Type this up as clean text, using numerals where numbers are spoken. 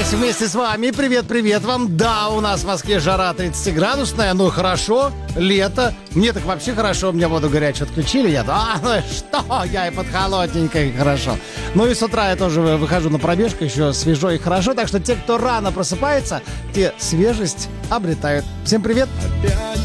здесь вместе с вами. Привет вам. Да, у нас в Москве жара 30-градусная, ну хорошо, лето. Мне так вообще хорошо, мне воду горячую отключили. Я, ну что, я и под холодненькой, хорошо. Ну и с утра я тоже выхожу на пробежку, еще свежо и хорошо. Так что те, кто рано просыпается, те свежесть обретают. Всем привет.